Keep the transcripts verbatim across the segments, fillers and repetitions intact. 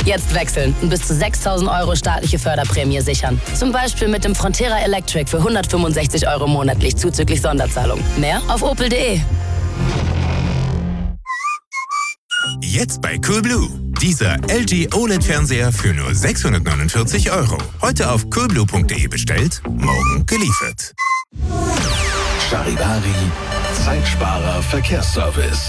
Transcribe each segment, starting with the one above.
Jetzt wechseln und bis zu sechstausend Euro staatliche Förderprämie sichern. Zum Beispiel mit dem Frontera Electric für hundertfünfundsechzig Euro monatlich zuzüglich Sonderzahlung. Mehr auf opel punkt de. Jetzt bei Coolblue. Dieser L G O L E D-Fernseher für nur sechshundertneunundvierzig Euro. Heute auf coolblue punkt de bestellt, morgen geliefert. Charivari, Zeitsparer Verkehrsservice.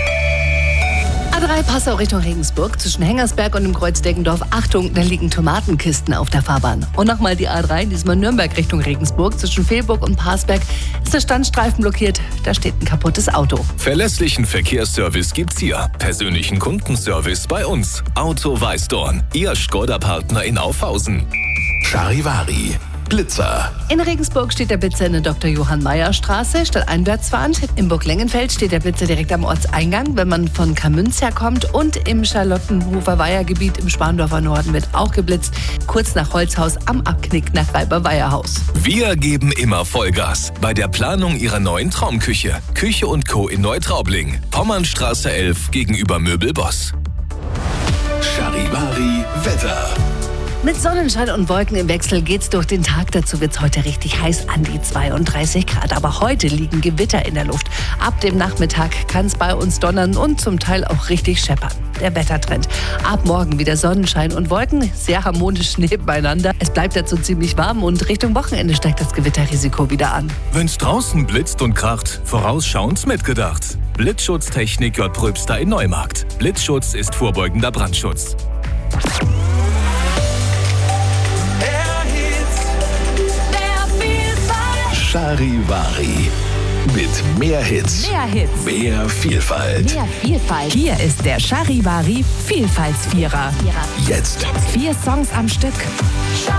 A drei Passau Richtung Regensburg, zwischen Hengersberg und dem Kreuz Deggendorf. Achtung, da liegen Tomatenkisten auf der Fahrbahn. Und nochmal die A drei, diesmal Nürnberg Richtung Regensburg, zwischen Fehlburg und Parsberg ist der Standstreifen blockiert. Da steht ein kaputtes Auto. Verlässlichen Verkehrsservice gibt's hier. Persönlichen Kundenservice bei uns. Auto Weißdorn, Ihr Skoda-Partner in Aufhausen. Charivari, Blitzer. In Regensburg steht der Blitzer in der Doktor Johann Mayer Straße, statt einwärtsfahrend. In Burg-Lengenfeld steht der Blitzer direkt am Ortseingang, wenn man von Kamünz herkommt. Und im Charlottenhofer-Weiher-Gebiet im Spandorfer Norden wird auch geblitzt, kurz nach Holzhaus am Abknick nach Reiber-Weiherhaus. Wir geben immer Vollgas bei der Planung Ihrer neuen Traumküche. Küche und Co. in Neutraubling. Pommernstraße elf gegenüber Möbelboss. Charivari Wetter. Mit Sonnenschein und Wolken im Wechsel geht's durch den Tag. Dazu wird's heute richtig heiß, an die zweiunddreißig Grad. Aber heute liegen Gewitter in der Luft. Ab dem Nachmittag kann's bei uns donnern und zum Teil auch richtig scheppern. Der Wettertrend. Ab morgen wieder Sonnenschein und Wolken, sehr harmonisch nebeneinander. Es bleibt dazu ziemlich warm und Richtung Wochenende steigt das Gewitterrisiko wieder an. Wenn's draußen blitzt und kracht, vorausschauend mitgedacht. Blitzschutztechnik J. Pröbster in Neumarkt. Blitzschutz ist vorbeugender Brandschutz. Charivari. Mit mehr Hits. Mehr Hits. Mehr Vielfalt. Mehr Vielfalt. Hier ist der Charivari Vielfaltsvierer. Jetzt. Vier Songs am Stück.